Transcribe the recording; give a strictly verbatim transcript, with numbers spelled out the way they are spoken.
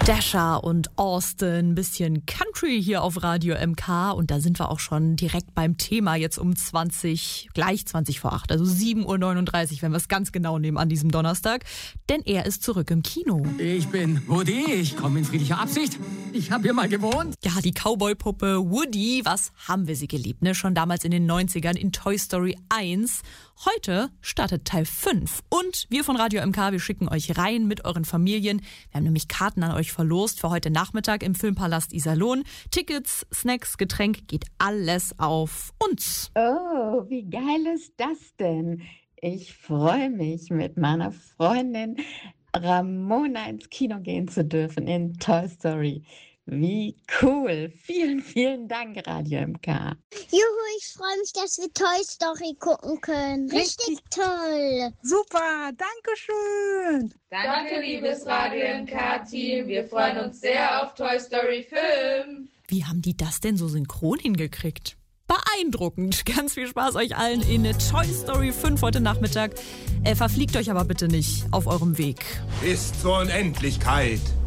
Dasher und Austin, bisschen Country hier auf Radio M K und da sind wir auch schon direkt beim Thema jetzt um zwanzig, gleich zwanzig vor acht, also sieben Uhr neununddreißig, wenn wir es ganz genau nehmen an diesem Donnerstag, denn er ist zurück im Kino. Ich bin Woody, ich komme in friedlicher Absicht. Ich habe hier mal gewohnt. Ja, die Cowboy-Puppe Woody, was haben wir sie geliebt, ne? Schon damals in den neunzigern in Toy Story eins. Heute startet Teil fünf und wir von Radio M K, wir schicken euch rein mit euren Familien. Wir haben nämlich Karten an euch verlost für heute Nachmittag im Filmpalast Iserlohn. Tickets, Snacks, Getränk, geht alles auf uns. Oh, wie geil ist das denn? Ich freue mich, mit meiner Freundin Ramona ins Kino gehen zu dürfen in Toy Story. Wie cool. Vielen, vielen Dank, Radio M K. Juhu, ich freue mich, dass wir Toy Story gucken können. Richtig toll. Super, danke schön. Danke, liebes Radio M K-Team. Wir freuen uns sehr auf Toy Story fünf. Wie haben die das denn so synchron hingekriegt? Beeindruckend. Ganz viel Spaß euch allen in Toy Story fünf heute Nachmittag. Äh, verfliegt euch aber bitte nicht auf eurem Weg. Bis zur Unendlichkeit.